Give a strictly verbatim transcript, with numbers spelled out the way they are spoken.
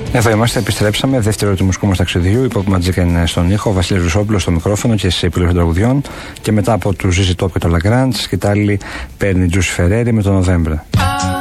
Εδώ είμαστε, επιστρέψαμε. Δεύτερο του μουσικού μας ταξιδιού. Η Pop Magic είναι στον ήχο, ο Βασίλης Ρουσόπουλος στο μικρόφωνο και στις επιλογές των τραγουδιών. Και μετά από του Ζίζι Top και το Lagrange, σκητάλη παίρνει Τζούσι Φεραίρι με τον Νοβέμβρα.